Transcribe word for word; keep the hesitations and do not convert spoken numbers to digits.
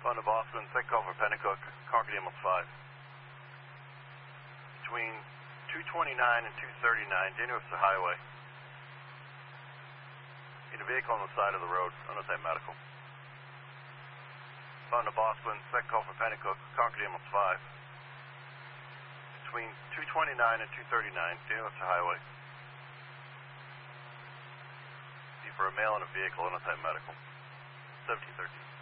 Phone to Boston, second call for Pennacook, Concord Ambulance five. Between two twenty-nine and two thirty-nine, Daniel Webster Highway. In a vehicle on the side of the road, unassigned medical. Phone to Boston, second call for Pennacook, Concord Ambulance five. Between two twenty-nine and two thirty-nine, Daniel Webster Highway. Be for a male in a vehicle, unassigned medical. seventeen thirteen.